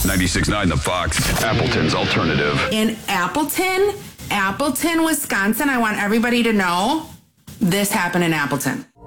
96.9 The Fox, Appleton's alternative. In Appleton, Wisconsin, I want everybody to know this happened in Appleton.